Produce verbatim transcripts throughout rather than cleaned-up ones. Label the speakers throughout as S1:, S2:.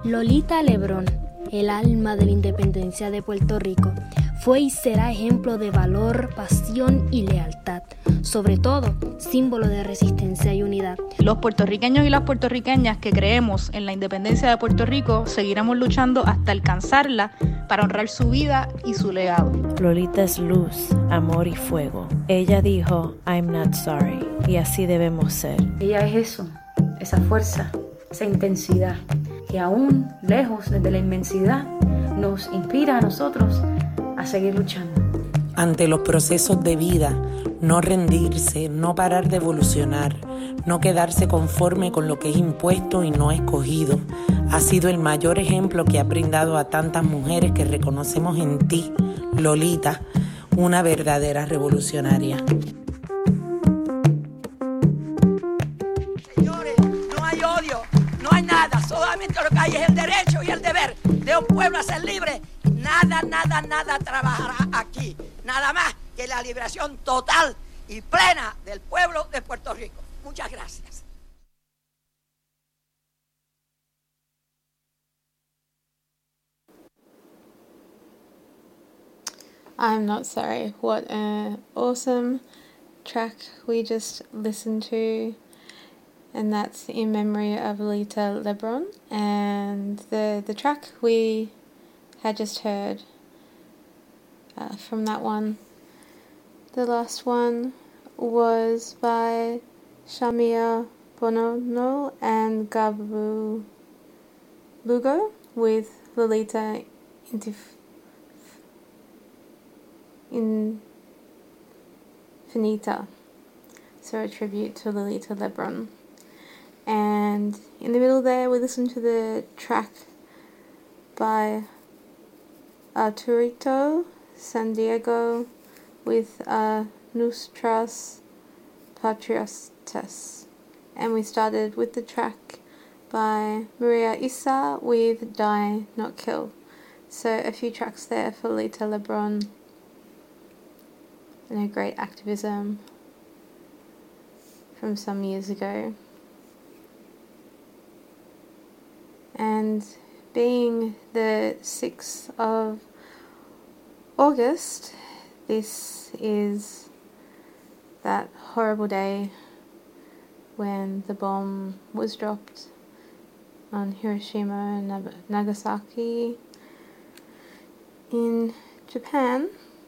S1: Lolita Lebrón, el alma de la independencia de Puerto Rico, fue y será ejemplo de valor, pasión y lealtad, sobre todo símbolo de resistencia y unidad.
S2: Los puertorriqueños y las puertorriqueñas que creemos en la independencia de Puerto Rico seguiremos luchando hasta alcanzarla para honrar su vida y su legado.
S3: Lolita es luz, amor y fuego. Ella dijo, I'm not sorry, y así debemos ser.
S4: Ella es eso, esa fuerza, esa intensidad, que aún lejos desde la inmensidad nos inspira a nosotros a seguir luchando.
S5: Ante los procesos de vida, no rendirse, no parar de evolucionar, no quedarse conforme con lo que es impuesto y no escogido, ha sido el mayor ejemplo que ha brindado a tantas mujeres que reconocemos en ti, Lolita, una verdadera revolucionaria.
S6: Señores, no hay odio, no hay nada, solamente lo que hay es el derecho y el deber de un pueblo a ser libre. Nada, nada, nada trabajará aquí. Nada más que la liberación total y plena del pueblo de Puerto Rico. Muchas gracias.
S7: I'm Not Sorry. What an awesome track we just listened to. And that's in memory of Lolita Lebrón. And the, the track we had just heard uh, from that one. The last one was by Shamia Bonono and Gabu Lugo with Lolita Intif- Infinita. So a tribute to Lolita Lebrón. And in the middle there we listened to the track by Arturito San Diego with uh, Nuestras Patriotas. And we started with the track by Maria Issa with Die Not Kill. So a few tracks there for Lolita Lebrón and her great activism from some years ago. And being the sixth of August, this is that horrible day when the bomb was dropped on Hiroshima and Nagasaki in Japan.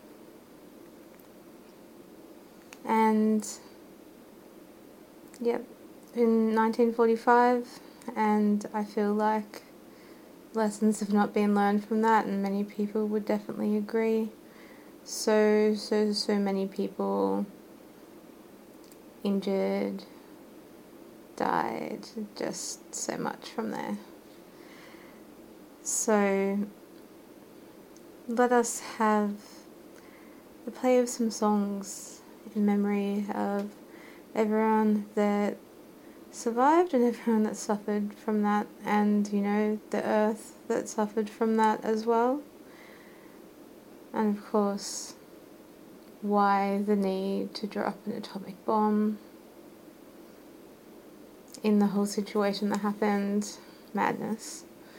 S7: And yep, in nineteen forty-five, and I feel like lessons have not been learned from that, and many people would definitely agree. So, so, so many people injured, died, just so much from there. So, let us have the play of some songs in memory of everyone that survived and everyone that suffered from that, and you know, the earth that suffered from that as well. And of course, why the need to drop an atomic bomb in the whole situation that happened. Madness,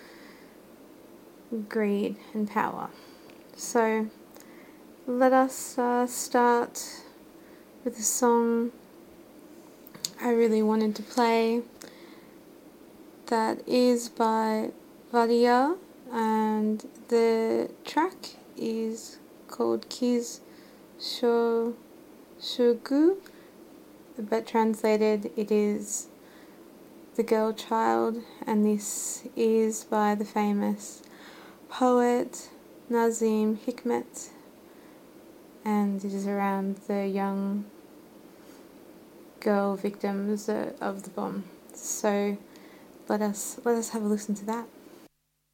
S7: greed and power. So let us uh, start with a song I really wanted to play that is by Vadia, and the track is called Kiz Sho Shugu, but translated it is The Girl Child, and this is by the famous poet Nazim Hikmet, and it is around the young girl victims uh, of the bomb. So let us let us have a listen to that.